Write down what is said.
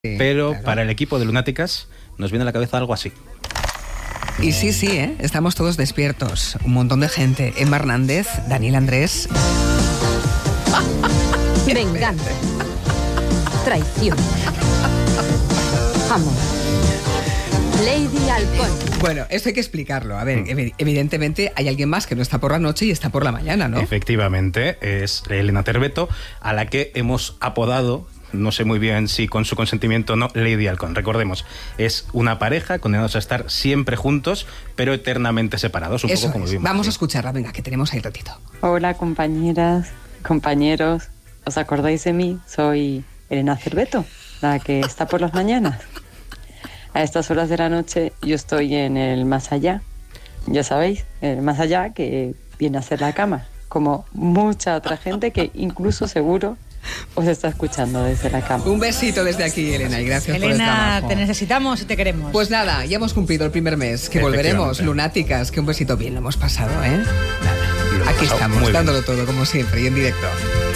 pero claro. para el equipo de Lunáticas nos viene a la cabeza algo así. Y sí, estamos todos despiertos. Un montón de gente. Emma Hernández, Daniel Andrés. Venganza. Traición. Amor. Lady Halcón. Bueno, esto hay que explicarlo. A ver, evidentemente hay alguien más que no está por la noche y está por la mañana, ¿no? Efectivamente, es Elena Cerveto, a la que hemos apodado, no sé muy bien si con su consentimiento o no, Lady Halcón. Recordemos, es una pareja condenados a estar siempre juntos, pero eternamente separados, un Eso poco como es. vimos. Vamos a escucharla, venga, que tenemos ahí ratito. Hola compañeras, compañeros, ¿os acordáis de mí? Soy Elena Cerveto, la que está por las mañanas. A estas horas de la noche yo estoy en el más allá, ya sabéis, el más allá que viene a ser la cama, como mucha otra gente que incluso seguro os está escuchando desde la cama. Un besito desde aquí, Elena, y gracias por el Elena, trabajo. te necesitamos y te queremos. Pues nada, ya hemos cumplido el primer mes, que volveremos, Lunáticas, que un besito bien lo hemos pasado, ¿eh? Nada, Lo hemos aquí pasado muy estamos, bien. dándolo todo como siempre y en directo.